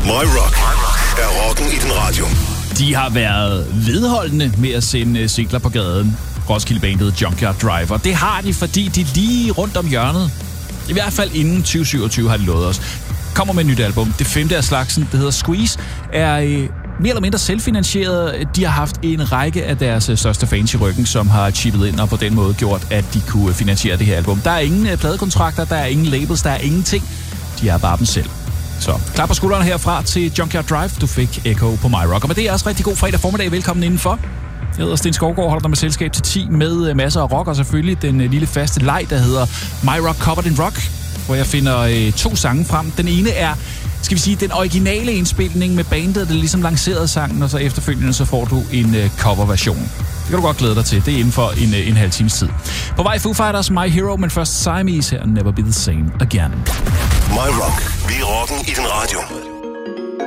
My Rock er rocken i din radio. De har været vedholdende med at sende singler på gaden. Roskilde-bandet Junkyard Driver. Det har de, fordi de lige rundt om hjørnet, i hvert fald inden 2027 har de lovet os, kommer med et nyt album. Det 5. af slagsen, det hedder Squeeze, er mere eller mindre selvfinansieret. De har haft en række af deres største fans i ryggen, som har chippet ind og på den måde gjort, at de kunne finansiere det her album. Der er ingen pladekontrakter, der er ingen labels, der er ingenting. De er bare dem selv. Så klap på skuldrene herfra til Junkyard Drive. Du fik Echo på My Rock. Og med det er også rigtig god fredag formiddag. Velkommen indenfor. Jeg hedder Sten Skovgaard, holder dig med selskab til 10 med masser af rock, og selvfølgelig den lille faste leg, der hedder My Rock Covered in Rock, hvor jeg finder 2 sange frem. Den ene er, skal vi sige, den originale indspilning med bandet, der ligesom lancerede sangen, og så efterfølgende så får du en coverversion. Det kan du godt glæde dig til. Det er inden for en halv times tid. På vej Foo Fighters, My Hero, men først Siamese her, Never Be The Same Again. My Rock, vi er rocken i din radio.